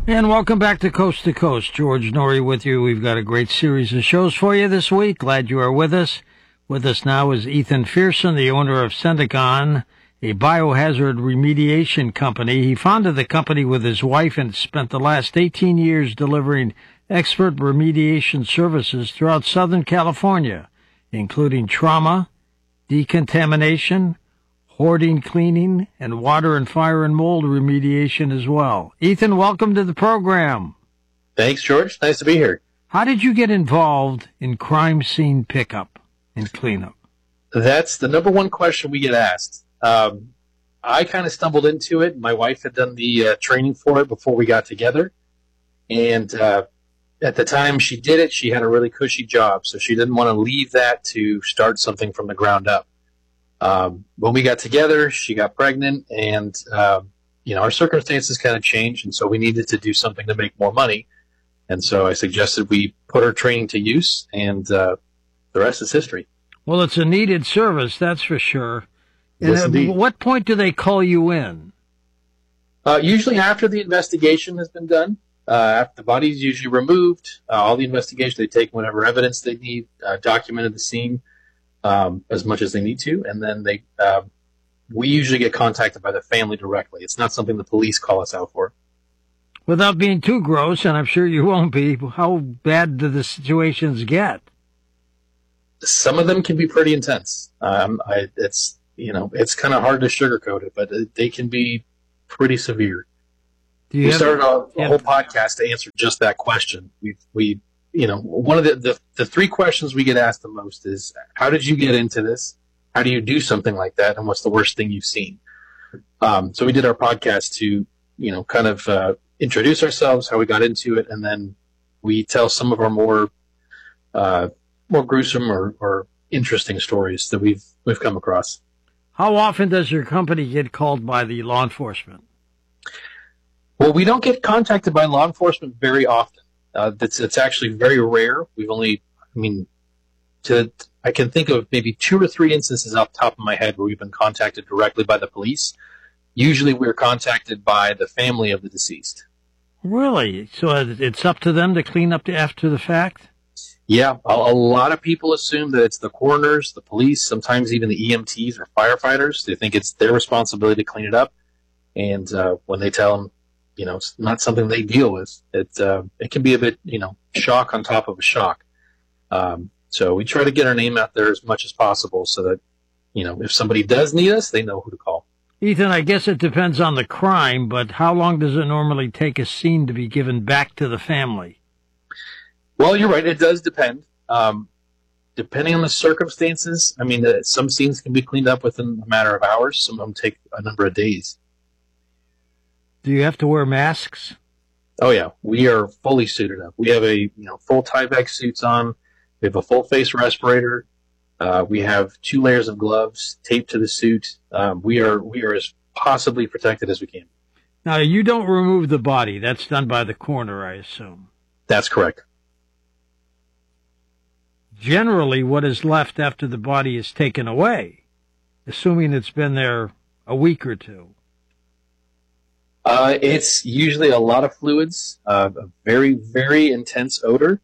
And welcome back to Coast to Coast. George Norrie with you. We've got a great series of shows for you this week. Glad you are with us. With us now is Ethan Fearson, the owner of Centicon, a biohazard remediation company. He founded the company with his wife and spent the last 18 years delivering expert remediation services throughout Southern California, including trauma, decontamination, hoarding cleaning, and water and fire and mold remediation as well. Ethan, welcome to the program. Thanks, George. Nice to be here. How did you get involved in crime scene pickup and cleanup? That's the number one question we get asked. I kind of stumbled into it. My wife had done the training for it before we got together. And at the time she did it, she had a really cushy job, so she didn't want to leave that to start something from the ground up. When we got together, she got pregnant, and our circumstances kind of changed, and so we needed to do something to make more money. And so I suggested we put our training to use, and the rest is history. Well, it's a needed service, that's for sure. Yes, and at what point do they call you in? Usually after the investigation has been done. After the body is usually removed, all the investigation, they take whatever evidence they need, documented the scene as much as they need to, and then we usually get contacted by the family directly. It's not something the police call us out for. Without being too gross, and I'm sure you won't be, how bad do the situations get? Some of them can be pretty intense. It's kind of hard to sugarcoat it, but they can be pretty severe. We started a whole podcast to answer just that question. One of the three questions we get asked the most is, how did you get into this? How do you do something like that? And what's the worst thing you've seen? So we did our podcast to, kind of introduce ourselves, how we got into it, and then we tell some of our more gruesome or interesting stories that we've come across. How often does your company get called by the law enforcement? Well, we don't get contacted by law enforcement very often. It's actually very rare. I can think of maybe 2 or 3 instances off the top of my head where we've been contacted directly by the police. Usually we're contacted by the family of the deceased. Really? So it's up to them to clean up after the fact? Yeah. A lot of people assume that it's the coroners, the police, sometimes even the EMTs or firefighters. They think it's their responsibility to clean it up. And when they tell them, it's not something they deal with, it can be a bit, shock on top of a shock. So we try to get our name out there as much as possible so that, if somebody does need us, they know who to call. Ethan, I guess it depends on the crime, but how long does it normally take a scene to be given back to the family? Well, you're right. It does depend. Depending on the circumstances, some scenes can be cleaned up within a matter of hours. Some of them take a number of days. Do you have to wear masks? Oh, yeah. We are fully suited up. We have full Tyvek suits on. We have a full face respirator. We have 2 layers of gloves taped to the suit. We are as possibly protected as we can. Now, you don't remove the body. That's done by the coroner, I assume. That's correct. Generally, what is left after the body is taken away, assuming it's been there a week or 2? It's usually a lot of fluids, a very, very intense odor,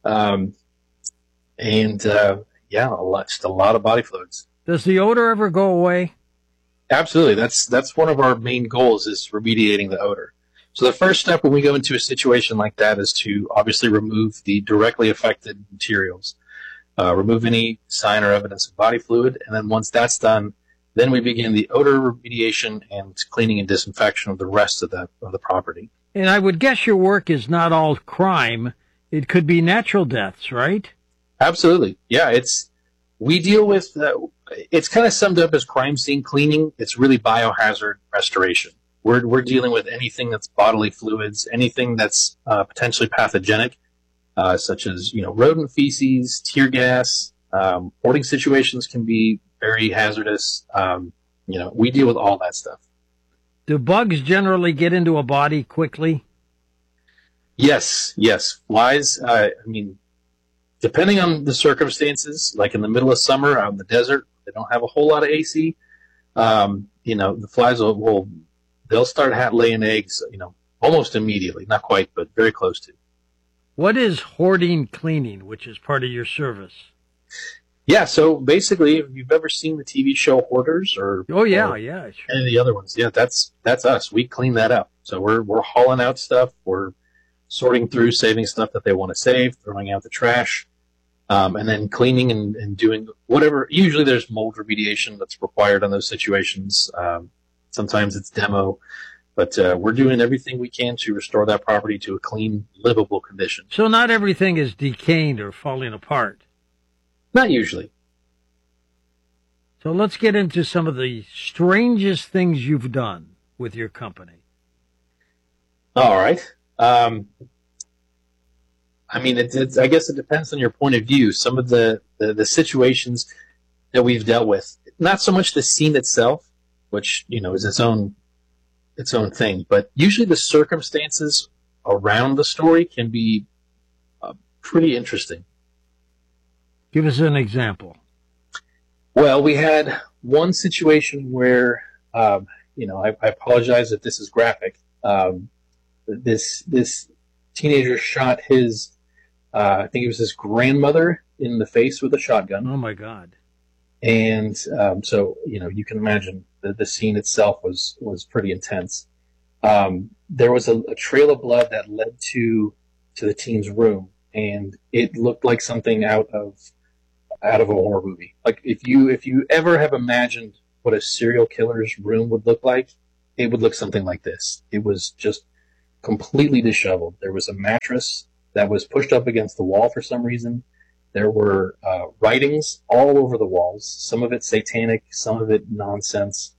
just a lot of body fluids. Does the odor ever go away? Absolutely. That's one of our main goals, is remediating the odor. So the first step when we go into a situation like that is to obviously remove the directly affected materials, remove any sign or evidence of body fluid, and then once that's done, then we begin the odor remediation and cleaning and disinfection of the rest of the property. And I would guess your work is not all crime. It could be natural deaths, right? Absolutely. Yeah, we deal with, it's kind of summed up as crime scene cleaning. It's really biohazard restoration. We're dealing with anything that's bodily fluids, anything that's potentially pathogenic, such as rodent feces, tear gas. Hoarding situations can be very hazardous. We deal with all that stuff. Do bugs generally get into a body quickly? Yes. Flies, depending on the circumstances, like in the middle of summer out in the desert, they don't have a whole lot of AC. The flies they'll start laying eggs, almost immediately. Not quite, but very close to. What is hoarding cleaning, which is part of your service? Yeah, so basically, if you've ever seen the TV show Hoarders or Oh yeah, or yeah. any of the other ones, yeah, that's us. We clean that up. So we're hauling out stuff, we're sorting through, saving stuff that they want to save, throwing out the trash, and then cleaning and doing whatever. Usually there's mold remediation that's required in those situations. Sometimes it's demo, but we're doing everything we can to restore that property to a clean, livable condition. So not everything is decaying or falling apart. Not usually. So let's get into some of the strangest things you've done with your company. All right. I mean, I guess it depends on your point of view. Some of the situations that we've dealt with, not so much the scene itself, which, is its own thing, but usually the circumstances around the story can be pretty interesting. Give us an example. Well, we had one situation where, I apologize if this is graphic. This teenager shot his, I think it was his grandmother in the face with a shotgun. Oh my God! And so you can imagine the scene itself was pretty intense. There was a trail of blood that led to the teen's room, and it looked like something out of a horror movie. Like if you ever have imagined what a serial killer's room would look like, it would look something like this. It was just completely disheveled. There was a mattress that was pushed up against the wall for some reason. There were writings all over the walls. Some of it satanic, some of it nonsense.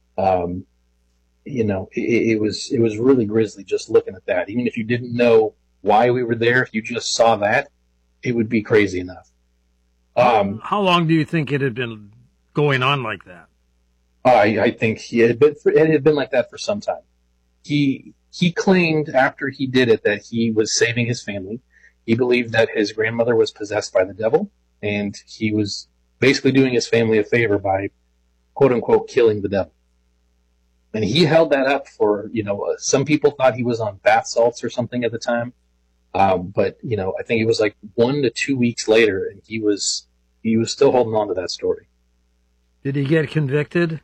It was really grisly just looking at that. Even if you didn't know why we were there, if you just saw that, it would be crazy enough. How long do you think it had been going on like that? I think it had been like that for some time. He claimed after he did it that he was saving his family. He believed that his grandmother was possessed by the devil, and he was basically doing his family a favor by, quote unquote, killing the devil. And he held that up for, some people thought he was on bath salts or something at the time. But I think it was like 1 to 2 weeks later, and he was still holding on to that story. Did he get convicted?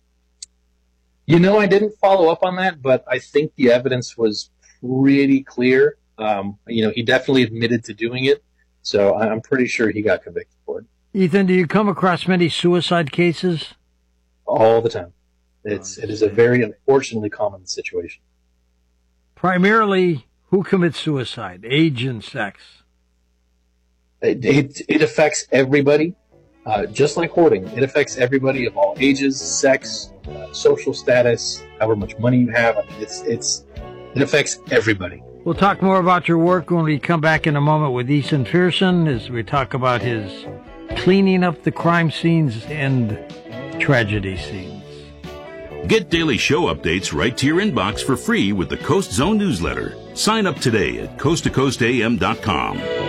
I didn't follow up on that, but I think the evidence was pretty clear. He definitely admitted to doing it, so I'm pretty sure he got convicted for it. Ethan, do you come across many suicide cases? All the time. It is a very unfortunately common situation. Primarily, who commits suicide? Age and sex? It affects everybody, just like hoarding. It affects everybody of all ages, sex, social status, however much money you have. I mean, it affects everybody. We'll talk more about your work when we come back in a moment with Ethan Fearson as we talk about his cleaning up the crime scenes and tragedy scenes. Get daily show updates right to your inbox for free with the Coast Zone newsletter. Sign up today at coasttocoastam.com.